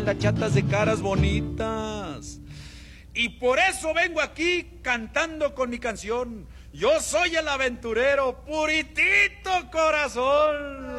Las chatas de caras bonitas. Y por eso vengo aquí cantando con mi canción. Yo soy el aventurero, puritito corazón.